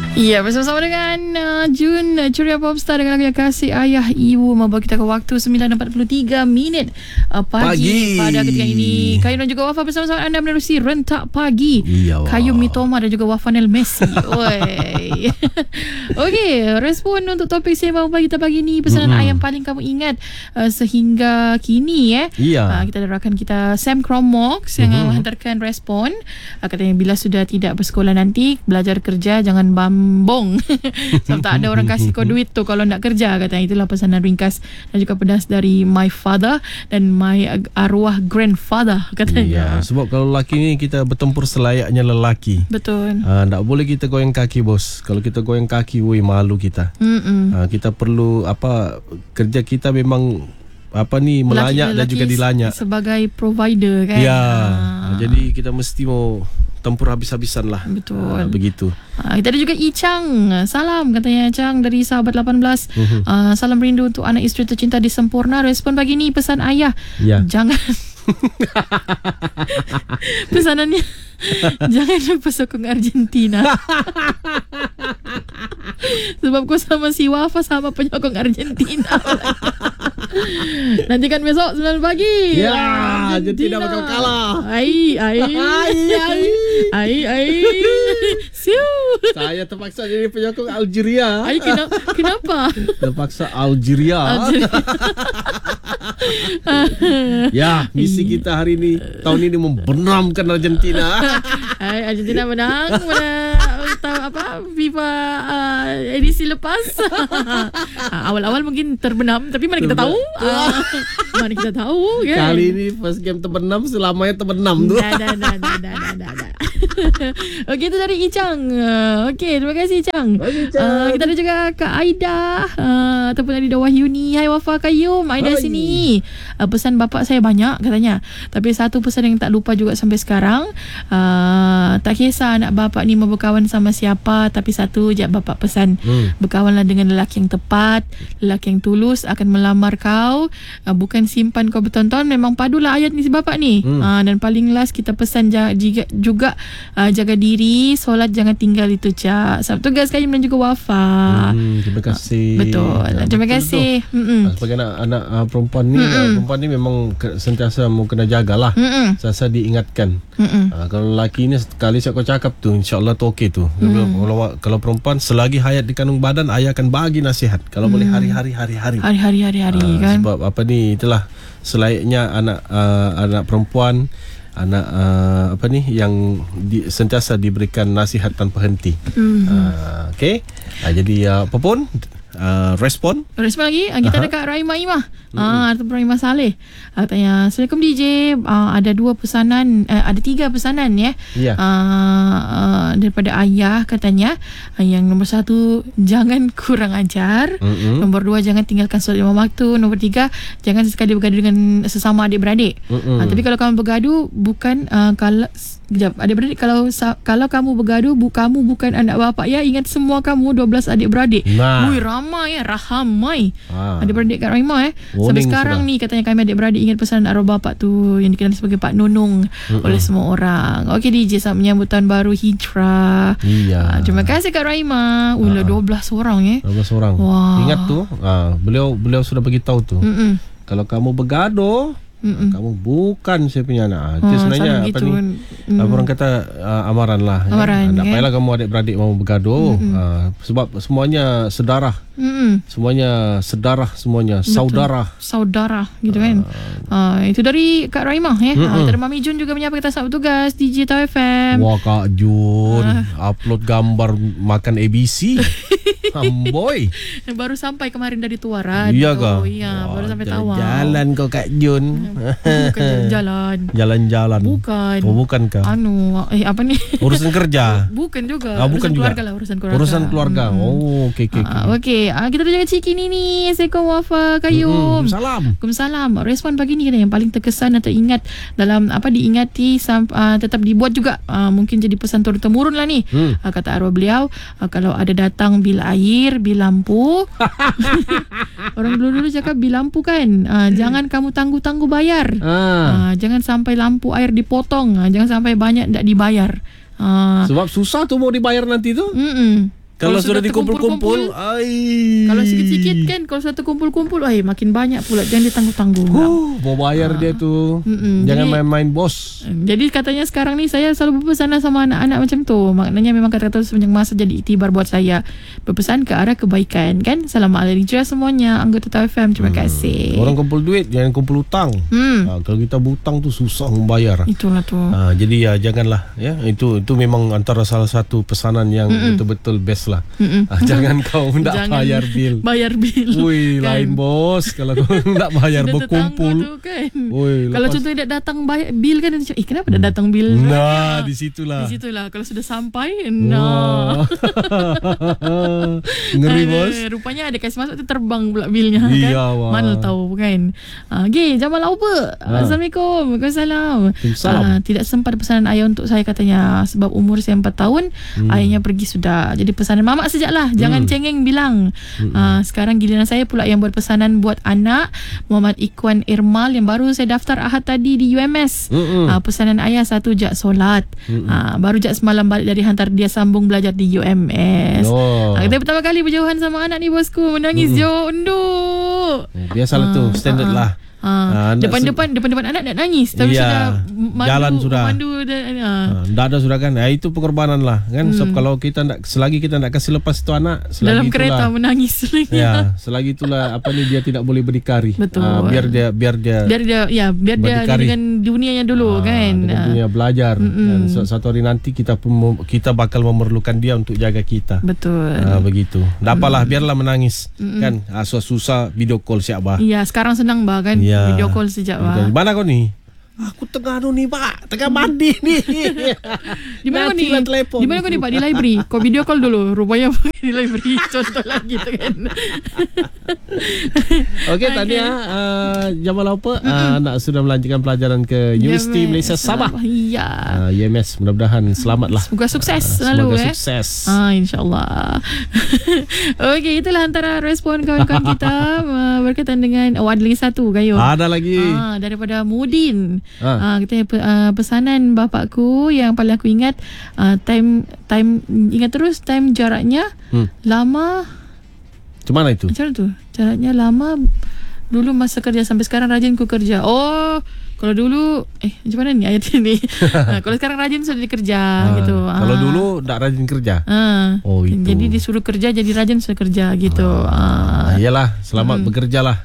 Ya, bersama-sama dengan Jun Ceria Popstar dengan lagu yang Kasih Ayah Ibu membawa kita ke waktu 9.43 pagi pada ketika ini. Kayu dan juga Wafa bersama-sama anda menerusi Rentak Pagi. Iya, Kayu Mitoma dan juga Wafanel Messi. Oi. Okey, respon untuk topik sembang pagi kita pagi ni, pesanan ayam paling kamu ingat sehingga kini Iya. kita ada rakan kita Sam Cromox yang menghantarkan respon. Katanya bila sudah tidak bersekolah nanti, belajar kerja jangan bambong. Sebab tak ada orang kasih kau duit tu kalau nak kerja, katanya. Itulah pesanan ringkas dan juga pedas dari my father dan my arwah grandfather, katanya. Iya, sebab kalau lelaki ni kita bertempur selayaknya lelaki. Betul. Tak boleh kita goyang kaki, bos. Kalau kita goyang kaki, woi, malu kita. Kita perlu kerja kita memang melanyak dan juga dilanyak sebagai provider, kan. Ya. Jadi kita mesti mau tempur habis-habisan lah. Betul. Begitu. Kita ada juga Chang. Salam, katanya Chang dari sahabat 18. Salam rindu untuk anak isteri tercinta di Sempurna. Respon pagi ni pesan ayah. Ya. Jangan pesanannya jangan lupa sokong Argentina. Sebab kau sama si Wafa sama penyokong Argentina. Nanti kan besok 9 pagi. Ya, Argentina bakal kalah. Ai. Siu. Saya terpaksa jadi penyokong Algeria. Ai, kenapa? Terpaksa Algeria. Ya, misi kita hari ini tahun ini membenamkan Argentina. Argentina menang pada FIFA edisi lepas. Awal-awal mungkin terbenam, tapi mana kita tahu? Mana kita tahu, kan? Kali ini first game terbenam, selamanya terbenam tu. Dah. Okey, itu dari Icang. Okey, terima kasih Icang. Kita ada juga Kak Aida ataupun Aida Wahyuni. Hai Wafa, Qayyum, Aida sini. Pesan bapak saya banyak, katanya. Tapi satu pesan yang tak lupa juga sampai sekarang, tak kisah anak bapak ni mau berkawan sama siapa, tapi satu je bapak pesan, berkawanlah dengan lelaki yang tepat, lelaki yang tulus akan melamar kau, bukan simpan kau bertonton. Memang padulah ayat ni si bapak ni. Dan paling last kita pesan juga jaga diri, solat jangan tinggal itu, Cak. Sebab tugas Qayyum dan juga Wafa. Terima kasih. Betul. Terima kasih. Sebagai anak perempuan ni memang sentiasa mau kena jagalah. Sentiasa diingatkan. Kalau lelaki ni sekali saya kau cakap tu, insya-Allah tu okey tu. Kalau perempuan selagi hayat di kandung badan, ayah akan bagi nasihat. Kalau boleh hari-hari kan. Sebab itulah selayaknya anak perempuan, anak yang sentiasa diberikan nasihat tanpa henti. Okey. Jadi apa pun respon lagi kita ada Kak Raimah Imah ataupun Raimah Saleh. Katanya, Assalamualaikum DJ, ada 2 pesanan, ada 3 pesanan daripada ayah, katanya. Yang nombor 1, jangan kurang ajar. Nombor 2, jangan tinggalkan solat 5 waktu. Nombor 3, jangan sesekali bergaduh dengan sesama adik-beradik. Tapi kalau kamu bergaduh bukan adik-beradik, kalau kamu bergaduh kamu bukan anak bapak, ya. Ingat semua kamu 12 adik-beradik. Ramai adik-beradik Kak Raimah sampai sekarang ni, katanya kami adik-beradik ingat pesanan arwah bapak tu yang dikenal sebagai Pak Nonong oleh semua orang. Okey DJ, selamat menyambut tahun baru Hijrah. Terima kasih Kak Raimah. 12 orang 12 orang. Ingat tu, beliau sudah bagi tahu tu. Kalau kamu bergaduh, kamu bukan saya punya anak. Itu sebenarnya orang kata amaran lah. Tak payahlah kamu adik-beradik mau bergaduh. Sebab semuanya sedarah. Semuanya saudara gitu kan. Itu dari Kak Raimah Dari Mami Jun juga menyapa kita sahabat tugas DJ Tau FM. Wah, Kak Jun upload gambar makan ABC. Boy, baru sampai kemarin dari Tuaran. Iya kah? Iya, baru sampai Tawau. Jalan kau Kak Jun. Bukan jalan-jalan. Bukan. Bukan kah? Apa ni? Urusan kerja. Bukan juga. Bukan juga. Keluarga lah, urusan keluarga. Okey. Kita ada juga Cik Kini ni. Assalamualaikum Wafa, Qayyum. Waalaikumsalam. Respon pagi ni yang paling terkesan atau ingat dalam diingati tetap dibuat juga. Mungkin jadi pesan turun temurun lah ni. Kata arwah beliau, kalau ada datang bil air, bil lampu. Orang dulu cakap bil lampu kan. Jangan kamu tangguh-tangguh bayar. Jangan sampai lampu air dipotong. Jangan sampai banyak tak dibayar. Sebab susah tu mau dibayar nanti tu. Kalau sudah dikumpul-kumpul, kalau sikit-sikit kan, kalau sudah terkumpul-kumpul, makin banyak pula. Jangan ditanggung-tanggung. Mau bayar dia tu. Jangan main-main bos. Jadi katanya sekarang ni saya selalu berpesan sama anak-anak macam tu. Maknanya memang kata-kata sepanjang masa jadi iktibar buat saya. Berpesan ke arah kebaikan kan. Assalamualaikum semuanya anggota Tau FM. Terima kasih. Orang kumpul duit, jangan kumpul hutang. Kalau kita berhutang tu susah membayar. Itulah tu. Jadi ya janganlah ya. Itu memang antara salah satu pesanan yang betul-betul best lah. Jangan kau tak bayar bil. Bayar bil. Wih, kan? Lain bos. Kalau kau tak bayar berkumpul tu, kan? Kalau contohnya tak datang bayar bil kan, kenapa dah datang bil? Nah, di situlah. Kalau sudah sampai, ngeri bos. Rupanya ada kasih masuk tu terbang pula bilnya kan. Wah. Mana tahu kan. Jamal Auba. Assalamualaikum. Waalaikumsalam. Tidak sempat pesanan ayah untuk saya katanya sebab umur saya 4 tahun. Ayahnya pergi sudah. Jadi pesanan mamak sejaklah. Jangan cengeng bilang. Sekarang giliran saya pula yang buat pesanan buat anak Muhammad Ikwan Irmal yang baru saya daftar Ahad tadi di UMS. Pesanan ayah satu jak solat. Baru jak semalam balik dari hantar dia sambung belajar di UMS. Kita pertama kali berjauhan sama anak ni bosku. Menangis jauh unduk. Biasalah tu, standard lah. Depan anak nak nangis tapi sudah jalan sudah dah ada sudah kan. Itu pengorbanan lah kan. So, kalau kita selagi kita nak kasih lepas itu anak dalam kereta menangis selagi itulah dia tidak boleh berdikari. Betul. Biar dia dengan dunianya dulu kan. Dengan dunia belajar. Dan suatu hari nanti kita bakal memerlukan dia untuk jaga kita. Betul. Begitu. Tak apalah, biarlah menangis kan. Susah video call siapa. Sekarang senang bah kan. Video call sejak bah. Mana kau ni? Aku tengah ni pak, tengah mandi ni. Di mana kau ni? Di mana kau ni pak? Di library. Kau video call dulu. Rupanya di library. Contoh lagi tu kan. Okey, tadi Jamal apa? Nak sudah melanjutkan pelajaran ke Universiti Malaysia Sabah. UMS, mudah-mudahan selamatlah. Semoga sukses selalu. Semoga sukses. InsyaAllah. Okey, itulah antara respon kawan-kawan kita berkaitan dengan ada lagi satu Gayo. Ada lagi. Daripada Mudin. Kita pesanan bapakku yang paling aku ingat, time ingat terus time jaraknya lama. Macam mana itu? Macam mana tu? Jaraknya lama. Dulu masa kerja sampai sekarang rajin ku kerja. Kalau dulu macam mana ni ayat ini? Kalau sekarang rajin sudah dikerja gitu. Kalau dulu tak rajin kerja. Itu. Jadi disuruh kerja jadi rajin sudah kerja gitu. Iyalah, selamat bekerjalah.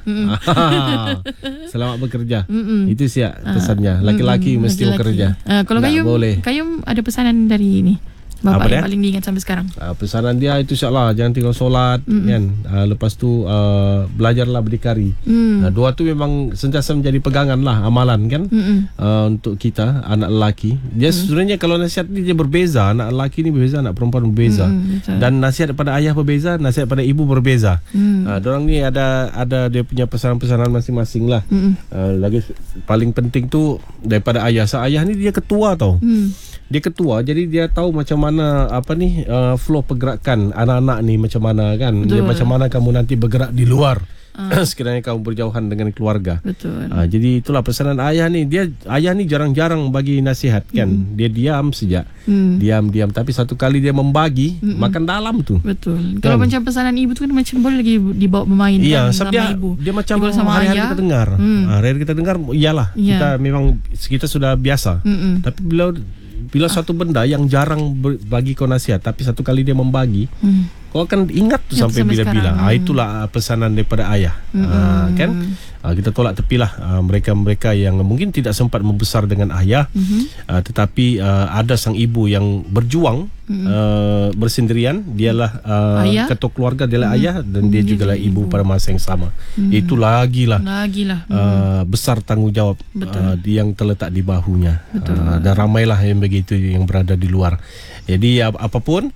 Selamat bekerja. Itu sih pesannya. Laki-laki mesti bekerja. Kalau Kayum ada pesanan dari ini bapak yang paling diingat sampai sekarang? Pesanan dia itu insyaAllah jangan tinggal solat kan. Lepas tu belajarlah berdikari. Dua tu memang sentiasa menjadi pegangan lah, amalan kan. Untuk kita anak lelaki. Dia sebenarnya kalau nasihat ni dia berbeza. Anak lelaki ni berbeza, anak perempuan berbeza. Dan nasihat daripada ayah berbeza, nasihat daripada ibu berbeza. Diorang ni ada dia punya pesanan-pesanan masing-masing lah. Lagi paling penting tu daripada ayah. Ayah ni dia ketua tau. Dia ketua, jadi dia tahu macam mana flow pergerakan anak-anak ni macam mana kan. Dia macam mana kamu nanti bergerak di luar sekiranya kamu berjauhan dengan keluarga. Betul. Jadi itulah pesanan ayah ni. Ayah ni jarang-jarang bagi nasihat kan. Dia diam saja. Diam. Tapi satu kali dia membagi, makan dalam tu. Betul. Kalau macam pesanan ibu tu kan macam boleh lagi dibawa bermain kan sama ibu. Dia macam hari-hari kita dengar. Hari-hari kita dengar, iyalah. Kita sudah biasa. Tapi bila satu benda yang jarang bagi kau nasihat, tapi satu kali dia membagi, kau akan ingat tu sampai bila-bila. Itulah pesanan daripada ayah. Kan? Kita tolak tepilah mereka-mereka yang mungkin tidak sempat membesar dengan ayah, tetapi ada sang ibu yang berjuang bersendirian. Dialah ketua keluarga, dialah ayah dan dia juga lah ibu pada masa yang sama. Itu lagilah besar tanggungjawab yang terletak di bahunya. Dan ramailah yang begitu yang berada di luar. Jadi apapun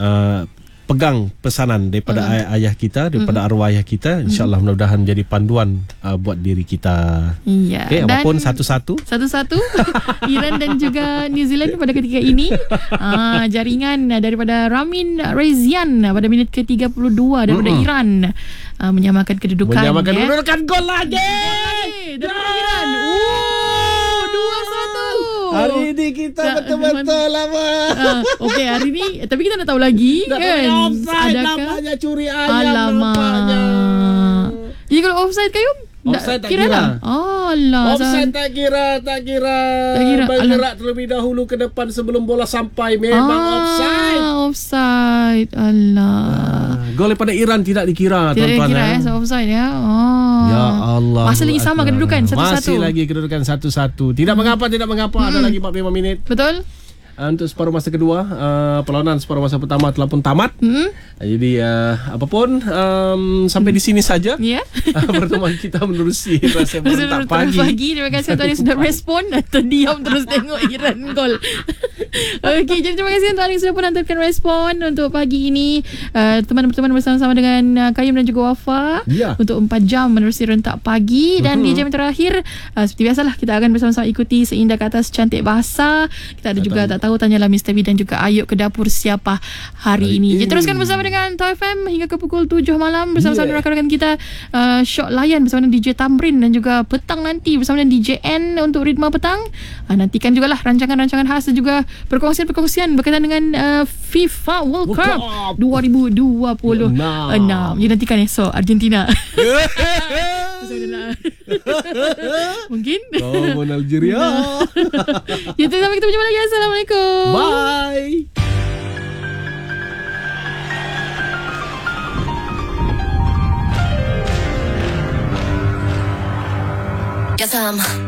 pegang pesanan daripada ayah kita, daripada arwah ayah kita, insyaAllah mudah-mudahan menjadi panduan buat diri kita. Okay, apapun satu-satu Iran dan juga New Zealand pada ketika ini jaringan daripada Ramin Rezian pada minit ke-32 daripada Iran menyamakan kedudukan. Kedudukan gol lagi daripada Iran. 2-1. Hari ini kita betul-betul lama. Okey, hari ni tapi kita nak tahu lagi kan. Offside nampaknya curi ayam nampaknya. Jadi kalau offside Kayum? Offside tak kira. Offside tak kira. Bergerak terlebih dahulu ke depan sebelum bola sampai. Memang offside. Alah. Gol daripada Iran tidak dikira, tidak tuan-tuan. Tidak dikira offside ya. Ya Allah. Masih lagi sama kedudukan 1-1. Masih lagi kedudukan 1-1. Tidak mengapa. Ada lagi 45 minit. Betul. Untuk separuh masa kedua, perlawanan separuh masa pertama telah pun tamat. Jadi apapun sampai di sini saja. Pertemuan kita menerusi rasa berontak pagi. Terima kasih tuan yang sudah respon atau diam terus tengok Iran gol. Okey, jadi terima kasih tuan yang sudah pun hantarkan respon untuk pagi ini. Teman-teman bersama-sama dengan Kayum dan juga Wafa untuk 4 jam menerusi rentak pagi. Dan di jam terakhir seperti biasalah kita akan bersama-sama ikuti Seindah ke Atas Cantik Bahasa. Kita ada juga tak tahu, tanyalah Mr. V dan juga Ayub ke dapur siapa hari ini. Jadi teruskan bersama dengan Toy FM hingga ke pukul 7 malam bersama-sama rakan-rakan kita Syok Layan bersama dengan DJ Tamrin, dan juga petang nanti bersama dengan DJ N untuk ritma petang. Nantikan jugalah rancangan-rancangan khas dan juga perkongsian-perkongsian berkaitan dengan FIFA World Cup 2026. Jadi nantikan esok Argentina. Mungkin Algeria. Itu sampai kita berjumpa lagi. Assalamualaikum. Bye. Yes,